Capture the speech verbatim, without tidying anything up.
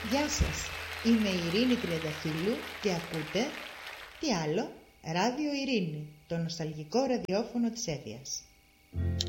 Γεια σας, είμαι η Ειρήνη Τριανταφύλλου και ακούτε τι άλλο, Ράδιο Ειρήνη, το νοσταλγικό ραδιόφωνο της Εύβοιας.